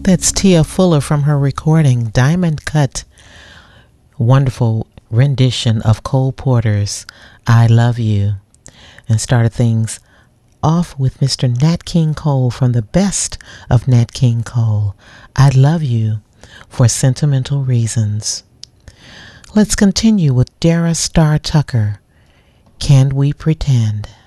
That's Tia Fuller from her recording Diamond Cut. Wonderful rendition of Cole Porter's I Love You. And started things off with Mr. Nat King Cole from the best of Nat King Cole. I Love You for Sentimental Reasons. Let's continue with Dara Star Tucker. Can We Pretend?